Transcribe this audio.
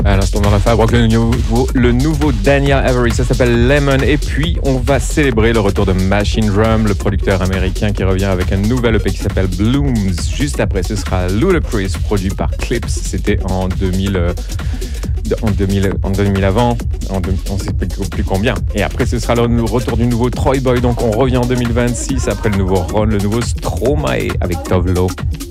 À l'instant dans la fabrique, le nouveau Daniel Avery, ça s'appelle Lemon. Et puis, on va célébrer le retour de Machine Drum, le producteur américain qui revient avec un nouvel EP qui s'appelle Blooms. Juste après, ce sera Ludacris, produit par Clips. C'était en 2000 avant, on ne sait plus combien. Et après, ce sera le retour du nouveau Troy Boy. Donc, on revient en 2026 après le nouveau Ron, le nouveau Stromae avec Tovlo.